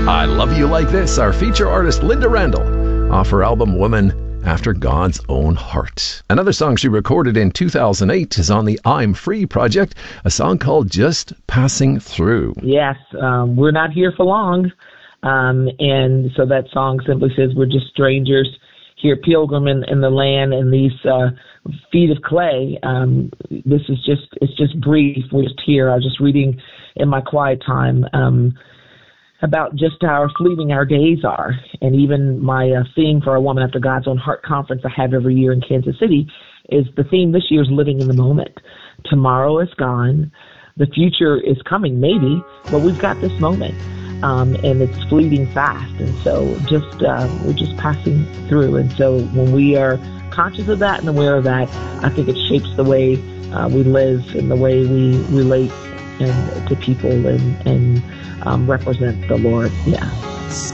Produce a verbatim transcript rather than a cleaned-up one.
I Love You Like This, our feature artist Linda Randall, off her album Woman After God's Own Heart. Another song she recorded in two thousand eight is on the I'm Free project, a song called Just Passing Through. Yes, um, we're not here for long. Um, and so that song simply says we're just strangers here, pilgrim in, in the land, and these uh, feet of clay. Um, this is just, it's just brief. We're just here. I was just reading in my quiet time um, about just how fleeting our days are. And even my uh, theme for a Woman After God's Own Heart conference I have every year in Kansas City is the theme this year is living in the moment. Tomorrow is gone. The future is coming, maybe, but we've got this moment. Um, and it's fleeting fast, and so just uh, we're just passing through. And so when we are conscious of that and aware of that, I think it shapes the way uh, we live and the way we relate and to people and and um, represent the Lord. Yeah.